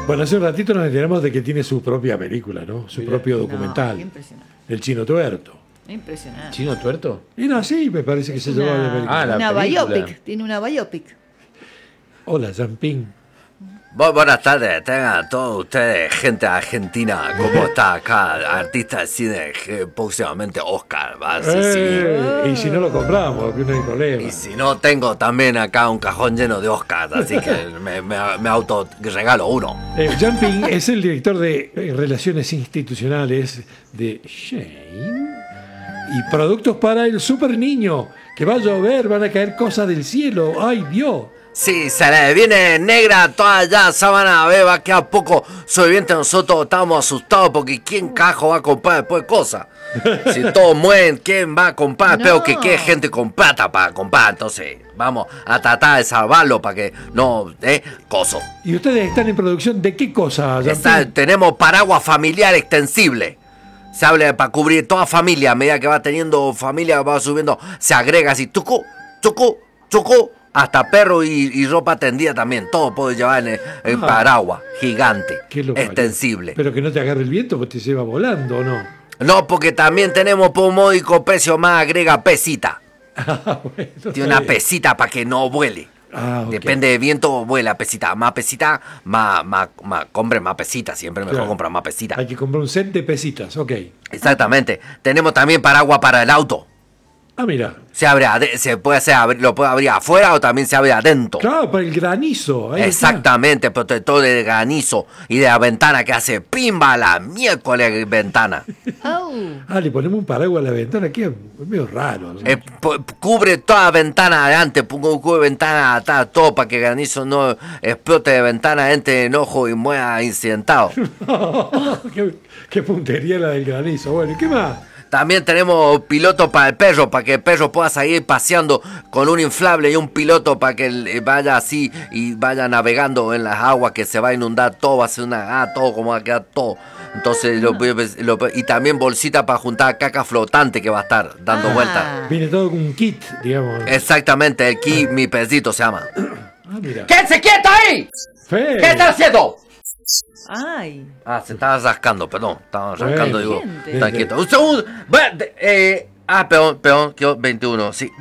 Bueno, hace un ratito nos enteramos de que tiene su propia película, ¿no? Su propio documental. No, impresionante. El Chino Tuerto. Impresionante. ¿Chino tuerto? Y no, sí, me parece que se llevó la película. Ah, la una película. biopic. Tiene una biopic. Hola, Jampín. Buenas tardes, tengan todos ustedes, gente argentina, ¿cómo está acá? Artista de cine, próximamente Oscar, ¿va? Sí. Y si no lo compramos, que no hay problema. Y si no, tengo también acá un cajón lleno de Oscars, así que me auto regalo uno. Jamping es el director de Relaciones Institucionales de Shane y productos para el super niño. Que va a llover, van a caer cosas del cielo. ¡Ay, Dios! Sí, se le viene negra toda ya sábana, beba, que a poco sobreviviente nosotros estamos asustados porque ¿quién cajo va a comprar después cosas? Si todos mueren, ¿quién va a comprar? No. Espero que quede gente con plata para comprar, entonces vamos a tratar de salvarlo para que no, coso. ¿Y ustedes están en producción de qué cosa, Jamping? Tenemos paraguas familiar extensible. Se habla para cubrir toda familia, a medida que va teniendo familia, va subiendo, se agrega así, tucu, tucu, tucu. Hasta perro y ropa tendida también. Todo puede llevar en el paraguas. Gigante. Extensible. Pero que no te agarre el viento porque te lleva volando, ¿o no? No, porque también tenemos por un módico precio más agrega pesita. Bueno, Tiene una pesita para que no vuele. Ok. Depende del viento, vuela pesita. Más pesita, más compre más pesita. Siempre mejor Claro. comprar más pesita. Hay que comprar un set de pesitas, ok. Exactamente. Tenemos también paraguas para el auto. Ah, mira. Se puede hacer, lo puede abrir afuera o también se abre adentro. Claro, para el granizo. Ahí Exactamente, protector de granizo y de la ventana que hace pimba la miércoles ventana. Oh. está. Ah, le ponemos un paraguas a la ventana, que es medio raro, ¿no? Cubre toda la ventana adelante, cubre ventana atrás, todo para que el granizo no explote de ventana, entre en ojo y muera incidentado. qué puntería la del granizo. Bueno, ¿y qué más? También tenemos piloto para el perro, para que el perro pueda seguir paseando con un inflable y un piloto para que vaya así y vaya navegando en las aguas, que se va a inundar todo, va a ser todo como va a quedar todo. Entonces, y también bolsita para juntar caca flotante que va a estar dando vueltas. Viene todo con un kit, digamos. Exactamente, el ki mi pesito se llama. Ah, mira. ¡Quédense quieto ahí! Fe. ¿Qué están haciendo? Ay. Ah, se estaba rascando, perdón. Estaba rascando, Bueno. digo. Gente. Están quietos. Un segundo. Perdón, quedó 21, sí.